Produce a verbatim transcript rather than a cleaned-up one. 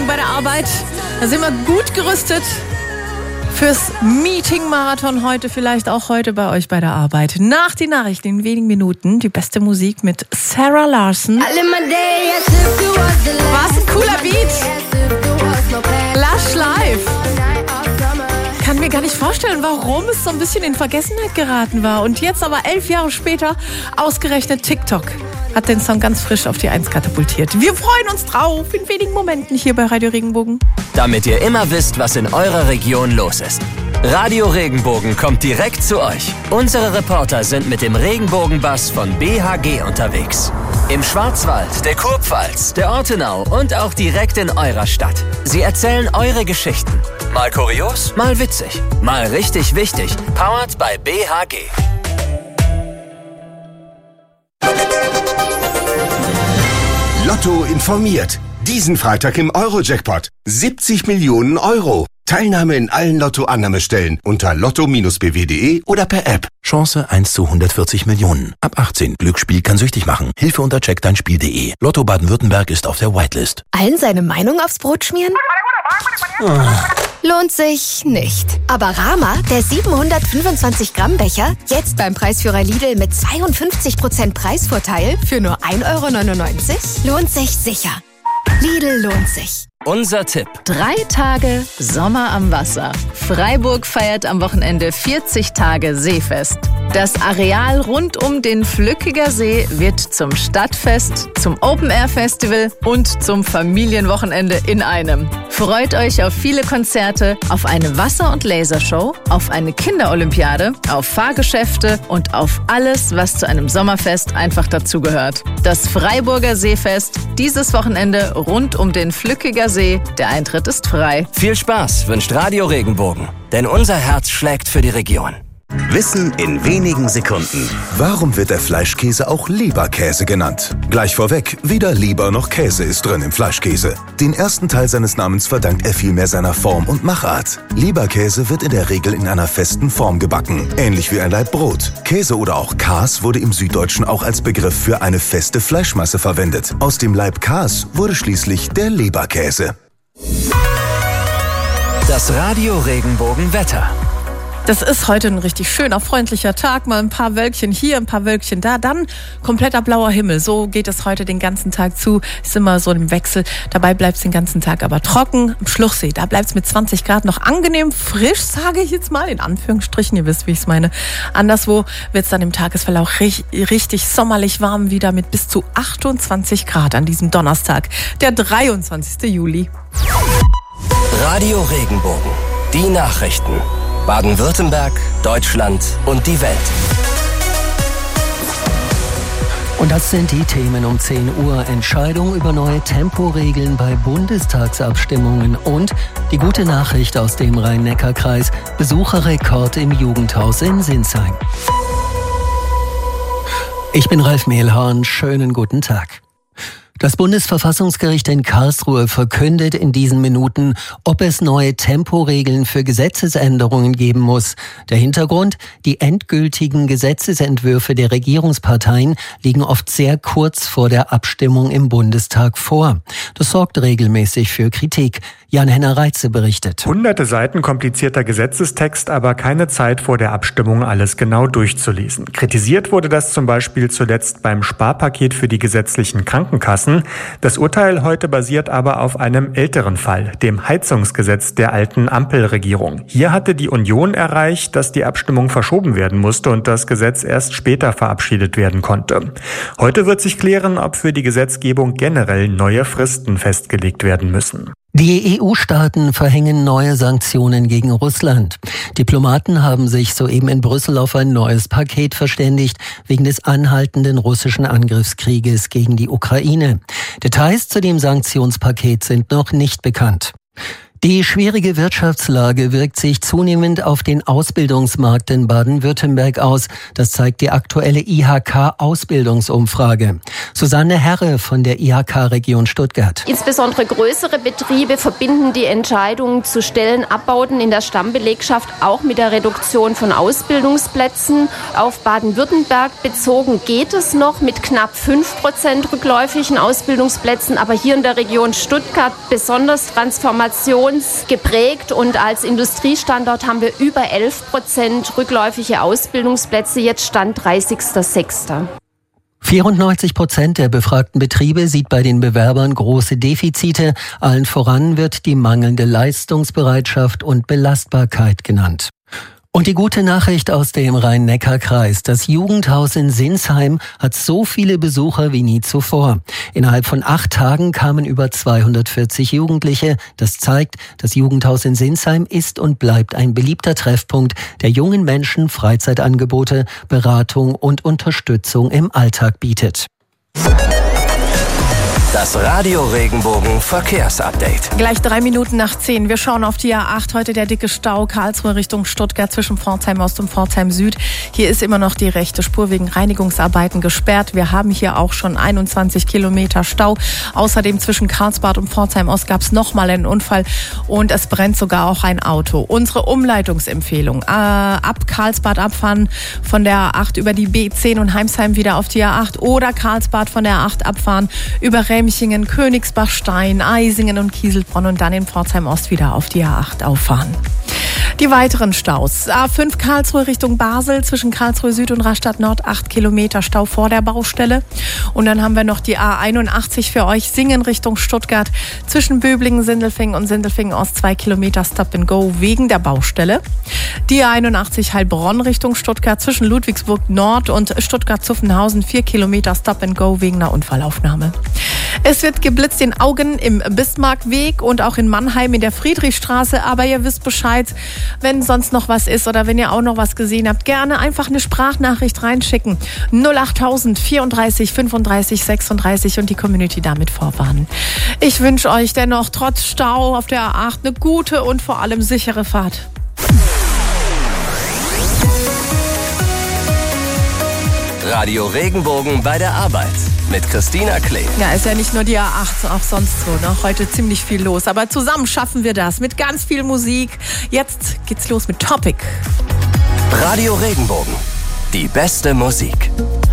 Morgen bei der Arbeit. Da sind wir gut gerüstet fürs Meeting-Marathon heute, vielleicht auch heute bei euch bei der Arbeit. Nach den Nachrichten in wenigen Minuten die beste Musik mit Sarah Larsson. Was ein cooler Beat. Lush Live. Kann mir gar nicht vorstellen, warum es so ein bisschen in Vergessenheit geraten war. Und jetzt aber elf Jahre später ausgerechnet TikTok hat den Song ganz frisch auf die Eins katapultiert. Wir freuen uns drauf in wenigen Momenten hier bei Radio Regenbogen. Damit ihr immer wisst, was in eurer Region los ist. Radio Regenbogen kommt direkt zu euch. Unsere Reporter sind mit dem Regenbogenbus von B H G unterwegs. Im Schwarzwald, der Kurpfalz, der Ortenau und auch direkt in eurer Stadt. Sie erzählen eure Geschichten. Mal kurios, mal witzig, mal richtig wichtig. Powered by B H G. Lotto informiert. Diesen Freitag im Euro-Jackpot. siebzig Millionen Euro. Teilnahme in allen Lotto-Annahmestellen unter lotto b w punkt de oder per App. Chance eins zu hundertvierzig Millionen. Ab achtzehn. Glücksspiel kann süchtig machen. Hilfe unter check dein spiel punkt de. Lotto Baden-Württemberg ist auf der Whitelist. Allen seine Meinung aufs Brot schmieren? Oh. Lohnt sich nicht. Aber Rama, der siebenhundertfünfundzwanzig Gramm Becher, jetzt beim Preisführer Lidl mit zweiundfünfzig Prozent Preisvorteil für nur ein Euro neunundneunzig, lohnt sich sicher. Lidl lohnt sich. Unser Tipp. Drei Tage Sommer am Wasser. Freiburg feiert am Wochenende vierzig Tage Seefest. Das Areal rund um den Flückiger See wird zum Stadtfest, zum Open-Air-Festival und zum Familienwochenende in einem. Freut euch auf viele Konzerte, auf eine Wasser- und Lasershow, auf eine Kinderolympiade, auf Fahrgeschäfte und auf alles, was zu einem Sommerfest einfach dazugehört. Das Freiburger Seefest, dieses Wochenende rund um den Flückiger See. Der Eintritt ist frei. Viel Spaß wünscht Radio Regenbogen, denn unser Herz schlägt für die Region. Wissen in wenigen Sekunden. Warum wird der Fleischkäse auch Leberkäse genannt? Gleich vorweg, weder Leber noch Käse ist drin im Fleischkäse. Den ersten Teil seines Namens verdankt er vielmehr seiner Form und Machart. Leberkäse wird in der Regel in einer festen Form gebacken, ähnlich wie ein Laib Brot. Käse oder auch Kas wurde im Süddeutschen auch als Begriff für eine feste Fleischmasse verwendet. Aus dem Laib Kas wurde schließlich der Leberkäse. Das Radio Regenbogen Wetter. Das ist heute ein richtig schöner, freundlicher Tag. Mal ein paar Wölkchen hier, ein paar Wölkchen da. Dann kompletter blauer Himmel. So geht es heute den ganzen Tag zu. Ist immer so im Wechsel. Dabei bleibt es den ganzen Tag aber trocken. Am Schluchsee, da bleibt es mit zwanzig Grad noch angenehm frisch, sage ich jetzt mal. In Anführungsstrichen, ihr wisst, wie ich es meine. Anderswo wird es dann im Tagesverlauf richtig, richtig sommerlich warm wieder mit bis zu achtundzwanzig Grad an diesem Donnerstag, der dreiundzwanzigsten Juli. Radio Regenbogen. Die Nachrichten. Baden-Württemberg, Deutschland und die Welt. Und das sind die Themen um zehn Uhr. Entscheidung über neue Temporegeln bei Bundestagsabstimmungen und die gute Nachricht aus dem Rhein-Neckar-Kreis. Besucherrekord im Jugendhaus in Sinsheim. Ich bin Ralf Mehlhorn. Schönen guten Tag. Das Bundesverfassungsgericht in Karlsruhe verkündet in diesen Minuten, ob es neue Temporegeln für Gesetzesänderungen geben muss. Der Hintergrund: Die endgültigen Gesetzesentwürfe der Regierungsparteien liegen oft sehr kurz vor der Abstimmung im Bundestag vor. Das sorgt regelmäßig für Kritik. Jan-Henner Reitze berichtet. Hunderte Seiten komplizierter Gesetzestext, aber keine Zeit vor der Abstimmung alles genau durchzulesen. Kritisiert wurde das zum Beispiel zuletzt beim Sparpaket für die gesetzlichen Krankenkassen. Das Urteil heute basiert aber auf einem älteren Fall, dem Heizungsgesetz der alten Ampelregierung. Hier hatte die Union erreicht, dass die Abstimmung verschoben werden musste und das Gesetz erst später verabschiedet werden konnte. Heute wird sich klären, ob für die Gesetzgebung generell neue Fristen festgelegt werden müssen. Die E U-Staaten verhängen neue Sanktionen gegen Russland. Diplomaten haben sich soeben in Brüssel auf ein neues Paket verständigt, wegen des anhaltenden russischen Angriffskrieges gegen die Ukraine. Details zu dem Sanktionspaket sind noch nicht bekannt. Die schwierige Wirtschaftslage wirkt sich zunehmend auf den Ausbildungsmarkt in Baden-Württemberg aus. Das zeigt die aktuelle I H K-Ausbildungsumfrage. Susanne Herre von der I H K-Region Stuttgart. Insbesondere größere Betriebe verbinden die Entscheidung zu Stellenabbauten in der Stammbelegschaft auch mit der Reduktion von Ausbildungsplätzen. Auf Baden-Württemberg bezogen geht es noch mit knapp fünf Prozent rückläufigen Ausbildungsplätzen, aber hier in der Region Stuttgart besonders Transformation geprägt und als Industriestandort haben wir über elf Prozent rückläufige Ausbildungsplätze, jetzt Stand dreißigster sechster vierundneunzig Prozent der befragten Betriebe sieht bei den Bewerbern große Defizite. Allen voran wird die mangelnde Leistungsbereitschaft und Belastbarkeit genannt. Und die gute Nachricht aus dem Rhein-Neckar-Kreis. Das Jugendhaus in Sinsheim hat so viele Besucher wie nie zuvor. Innerhalb von acht Tagen kamen über zweihundertvierzig Jugendliche. Das zeigt, das Jugendhaus in Sinsheim ist und bleibt ein beliebter Treffpunkt, der jungen Menschen Freizeitangebote, Beratung und Unterstützung im Alltag bietet. Das Radio Regenbogen Verkehrsupdate. Gleich drei Minuten nach zehn. Wir schauen auf die A acht. Heute der dicke Stau Karlsruhe Richtung Stuttgart zwischen Pforzheim Ost und Pforzheim Süd. Hier ist immer noch die rechte Spur wegen Reinigungsarbeiten gesperrt. Wir haben hier auch schon einundzwanzig Kilometer Stau. Außerdem zwischen Karlsbad und Pforzheim Ost gab es nochmal einen Unfall und es brennt sogar auch ein Auto. Unsere Umleitungsempfehlung. Äh, ab Karlsbad abfahren von der A acht über die B zehn und Heimsheim wieder auf die A acht oder Karlsbad von der A acht abfahren über Remchingen, Königsbachstein, Eisingen und Kieselbronn und dann in Pforzheim Ost wieder auf die A acht auffahren. Die weiteren Staus. A fünf Karlsruhe Richtung Basel, zwischen Karlsruhe Süd und Rastatt Nord, acht Kilometer Stau vor der Baustelle. Und dann haben wir noch die A einundachtzig für euch, Singen Richtung Stuttgart, zwischen Böblingen, Sindelfingen und Sindelfingen Ost, zwei Kilometer Stop and Go wegen der Baustelle. Die A einundachtzig Heilbronn Richtung Stuttgart, zwischen Ludwigsburg Nord und Stuttgart-Zuffenhausen, vier Kilometer Stop and Go wegen einer Unfallaufnahme. Es wird geblitzt in Augen im Bismarckweg und auch in Mannheim in der Friedrichstraße, aber ihr wisst Bescheid, wenn sonst noch was ist oder wenn ihr auch noch was gesehen habt, gerne einfach eine Sprachnachricht reinschicken. null achttausend vierunddreißig fünfunddreißig sechsunddreißig und die Community damit vorwarnen. Ich wünsche euch dennoch trotz Stau auf der A acht eine gute und vor allem sichere Fahrt. Radio Regenbogen bei der Arbeit mit Christina Klee. Ja, ist ja nicht nur die A acht, auch sonst so. Ne? Heute ziemlich viel los. Aber zusammen schaffen wir das mit ganz viel Musik. Jetzt geht's los mit Topic. Radio Regenbogen. Die beste Musik.